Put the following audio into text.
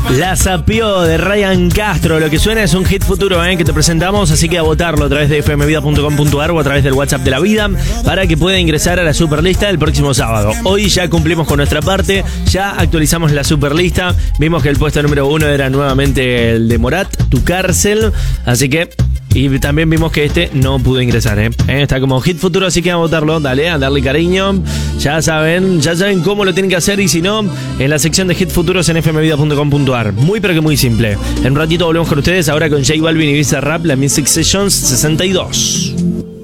La Sapió de Ryan Castro. Lo que suena es un hit futuro que te presentamos, así que a votarlo a través de fmvida.com.ar o a través del WhatsApp de la vida para que pueda ingresar a la superlista el próximo sábado. Hoy ya cumplimos con nuestra parte, ya actualizamos la superlista. Vimos que el puesto número 1 era nuevamente el de Morat, Tu Cárcel, así que... Y también vimos que este no pudo ingresar, Está como hit futuro, así que a votarlo. Dale, a darle cariño. Ya saben cómo lo tienen que hacer. Y si no, en la sección de hit futuros en fmvida.com.ar. Muy pero que muy simple. En un ratito volvemos con ustedes ahora con J Balvin y Bizarrap, la Music Sessions 62.